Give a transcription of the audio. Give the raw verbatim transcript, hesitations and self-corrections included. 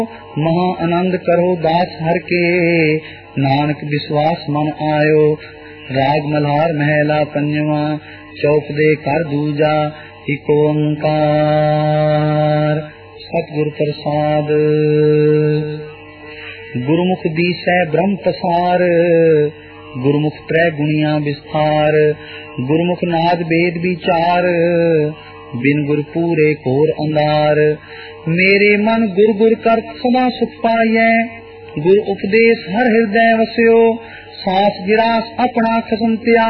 महा आनंद करो दास हर के, नानक विश्वास मन आयो। राग मल्हार महला पंजवा, चौपदे कर दूजा, इक ओंकार। सतगुर प्रसाद। गुरुमुख दीसै ब्रह्म पसार, गुरुमुख त्रै गुणिया विस्तार। गुरुमुख नाद वेद विचार, बिन गुर पूरे घोर अंधार। मेरे मन गुर गुर कर सदा सुख पाइयै, गुर उपदेश हर हृदय वस्यो। सास गिरास अपना खसम त्याग,